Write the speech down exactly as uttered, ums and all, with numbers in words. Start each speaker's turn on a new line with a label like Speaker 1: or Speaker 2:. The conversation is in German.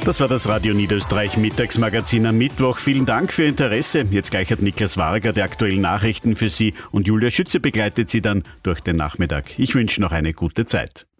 Speaker 1: Das war das Radio Niederösterreich Mittagsmagazin am Mittwoch. Vielen Dank für Ihr Interesse. Jetzt gleich hat Niklas Warger die aktuellen Nachrichten für Sie und Julia Schütze begleitet Sie dann durch den Nachmittag. Ich wünsche noch eine gute Zeit.